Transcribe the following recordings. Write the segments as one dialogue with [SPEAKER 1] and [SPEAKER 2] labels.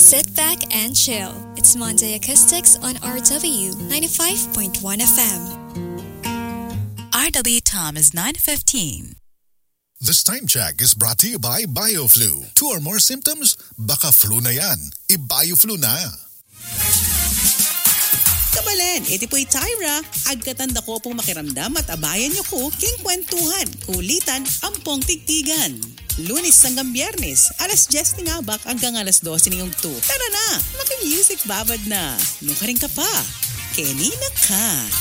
[SPEAKER 1] Sit back and chill. It's Monday Acoustics on RW 95.1 FM.
[SPEAKER 2] RW time is 9:15.
[SPEAKER 3] This time check is brought to you by BioFlu. 2 or more symptoms? Baka flu na yan. I-BioFlu na.
[SPEAKER 4] Kabalen, iti po'y Tyra. Agkatanda ko pong makiramdam at abayan niyo ko king kwentuhan, kulitan, ampong tigtigan. Lunes hanggang Biyernes, alas 10 ng abak hanggang alas 12 ng 2. Tara na, maki-music babad na. Nung ka rin ka pa, Kenina ka.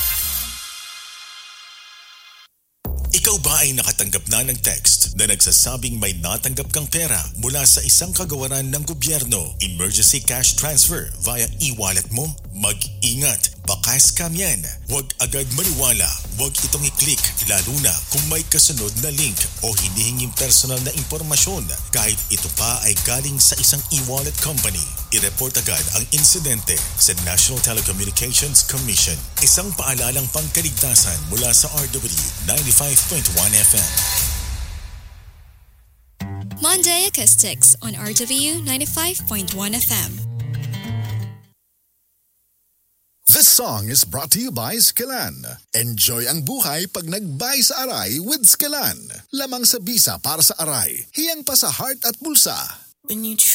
[SPEAKER 5] Ikaw ba ay nakatanggap na ng text na nagsasabing may natanggap kang pera mula sa isang kagawaran ng gobyerno, emergency cash transfer via e-wallet mo? Mag-ingat, baka scam yan. Huwag agad maniwala, huwag itong i-click, lalo na kung may kasunod na link o hinihinging personal na impormasyon kahit ito pa ay galing sa isang e-wallet company. I-report agad ang insidente sa National Telecommunications Commission. Isang paalalang pangkaligtasan mula sa RW 95.1 FM.
[SPEAKER 1] Monday Acoustics on RW 95.1 FM.
[SPEAKER 3] This song is brought to you by Skillan. Enjoy ang buhay pag nagbay sa aray with Skillan. Lamang sa bisa para sa aray. Hiyang pa sa heart at bulsa.
[SPEAKER 6] When you